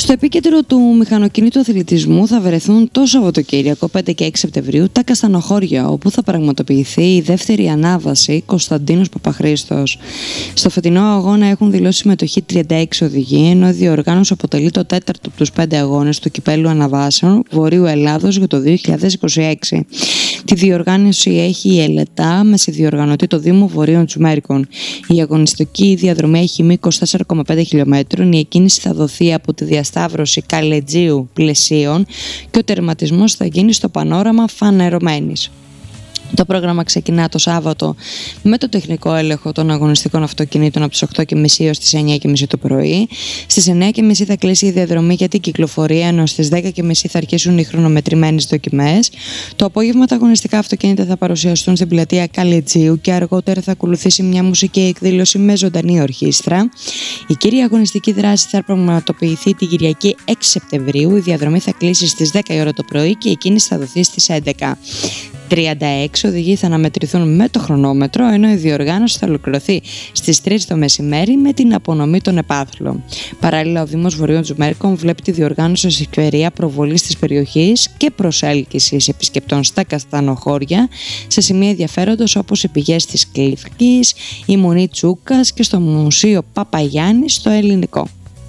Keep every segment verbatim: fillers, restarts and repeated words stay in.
Στο επίκεντρο του μηχανοκίνητου αθλητισμού θα βρεθούν το Σαββατοκύριακο πέντε και έξι Σεπτεμβρίου τα Καστανοχώρια, όπου θα πραγματοποιηθεί η δεύτερη ανάβαση Κωνσταντίνος Παπαχρήστος. Στο φετινό αγώνα έχουν δηλώσει συμμετοχή τριάντα έξι οδηγοί, ενώ η διοργάνωση αποτελεί το τέταρτο από τους πέντε αγώνες του Κυπέλλου Αναβάσεων Βορείου Ελλάδος για το δύο χιλιάδες είκοσι έξι. Τη διοργάνωση έχει η Ελετά με συνδιοργανωτή το Δήμο Βορείων Τσουμέρικων. Η αγωνιστική διαδρομή έχει μήκος τέσσερα κόμμα πέντε χιλιόμετρων. Η εκκίνηση θα δοθεί από τη διασταύρωση Καλετζίου Πλαισίων και ο τερματισμός θα γίνει στο πανόραμα Φανερωμένης. Το πρόγραμμα ξεκινά το Σάββατο με το τεχνικό έλεγχο των αγωνιστικών αυτοκινήτων από τις οκτώ και μισή έως τις εννιά και μισή το πρωί. Στις εννιά και μισή θα κλείσει η διαδρομή για την κυκλοφορία, ενώ στις δέκα και μισή θα αρχίσουν οι χρονομετρημένες δοκιμές. Το απόγευμα τα αγωνιστικά αυτοκίνητα θα παρουσιαστούν στην πλατεία Καλετζίου και αργότερα θα ακολουθήσει μια μουσική εκδήλωση με ζωντανή ορχήστρα. Η κύρια αγωνιστική δράση θα πραγματοποιηθεί την Κυριακή έξι Σεπτεμβρίου. Η διαδρομή θα κλείσει στις δέκα η ώρα το πρωί και η κίνηση θα δοθεί στις έντεκα. τριάντα έξι οδηγοί θα αναμετρηθούν με το χρονόμετρο, ενώ η διοργάνωση θα ολοκληρωθεί στις τρεις το μεσημέρι με την απονομή των επάθλων. Παράλληλα, ο Δήμος Βορείων Τσουμέρικων βλέπει τη διοργάνωση ως ευκαιρία προβολής της περιοχής και προσέλκυσης επισκεπτών στα Καστανοχώρια σε σημεία ενδιαφέροντος όπως οι πηγές της Κλήφκης, η Μονή Τσούκας και στο Μουσείο Παπαγιάννη στο Ελληνικό.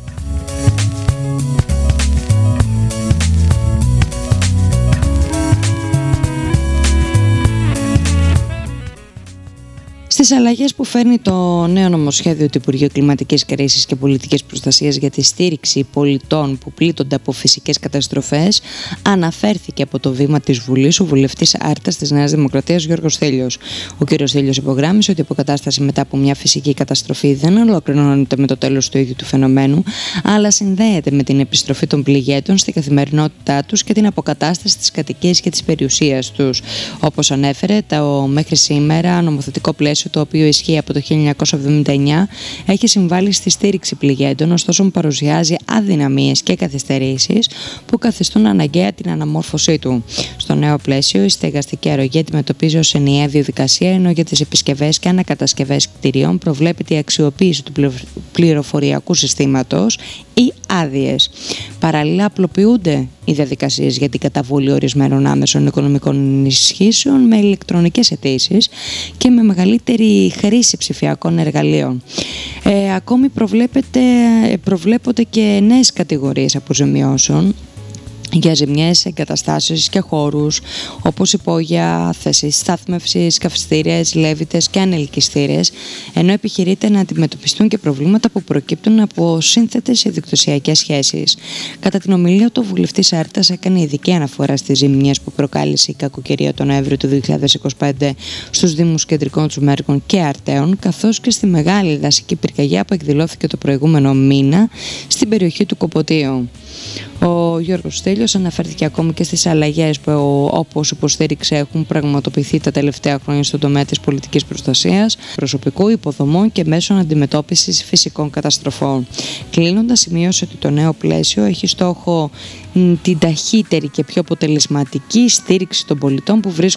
Στις αλλαγές που φέρνει το νέο νομοσχέδιο του Υπουργείου Κλιματικής Κρίσης και Πολιτικής Προστασίας για τη στήριξη πολιτών που πλήττονται από φυσικές καταστροφές, αναφέρθηκε από το βήμα της Βουλής ο βουλευτής Άρτας της Νέας Δημοκρατίας Γιώργος Θέλιος. Ο κ. Θέλιος υπογράμμισε ότι η αποκατάσταση μετά από μια φυσική καταστροφή δεν ολοκληρώνεται με το τέλος του ίδιου του φαινομένου, αλλά συνδέεται με την επιστροφή των πληγέντων στην καθημερινότητά τους και την αποκατάσταση της κατοικίας και της περιουσίας τους. Όπως ανέφερε, το μέχρι σήμερα νομοθετικό πλαίσιο, το οποίο ισχύει από το χίλια εννιακόσια εβδομήντα εννιά, έχει συμβάλει στη στήριξη πληγέντων, ωστόσο παρουσιάζει αδυναμίες και καθυστερήσεις που καθιστούν αναγκαία την αναμόρφωσή του. Στο νέο πλαίσιο, η στεγαστική αρρωγή αντιμετωπίζει ως ενιαία διαδικασία, ενώ για τις επισκευές και ανακατασκευές κτηρίων προβλέπεται η αξιοποίηση του πληροφοριακού συστήματος ή άδειες. Παραλλήλα, απλοποιούνται οι διαδικασίες για την καταβολή ορισμένων άμεσων οικονομικών ενισχύσεων με ηλεκτρονικές αιτήσεις και με μεγαλύτερη χρήση ψηφιακών εργαλείων. Ε, ακόμη προβλέπονται και νέες κατηγορίες αποζημιώσεων για ζημιές, εγκαταστάσεις και χώρους όπως υπόγεια, θέσεις στάθμευσης, καυστήρες, λέβητες και ανελκυστήρες, ενώ επιχειρείται να αντιμετωπιστούν και προβλήματα που προκύπτουν από σύνθετες ιδιοκτησιακές σχέσεις. Κατά την ομιλία του, ο βουλευτής Άρτας έκανε ειδική αναφορά στις ζημιές που προκάλεσε η κακοκαιρία τον Νοέμβριο του δύο χιλιάδες είκοσι πέντε στους Δήμους Κεντρικών Τσουμέρικων και Αρτέων, καθώς και στη μεγάλη δασική πυρκαγιά που εκδηλώθηκε το προηγούμενο μήνα στην περιοχή του Κοποτίου. Ο Γιώργος Θέλιος αναφέρθηκε ακόμη και στις αλλαγές που, όπως υποστήριξε, έχουν πραγματοποιηθεί τα τελευταία χρόνια στον τομέα της πολιτικής προστασίας, προσωπικού, υποδομών και μέσων αντιμετώπισης φυσικών καταστροφών. Κλείνοντας, σημείωσε ότι το νέο πλαίσιο έχει στόχο την ταχύτερη και πιο αποτελεσματική στήριξη των πολιτών που βρίσκονται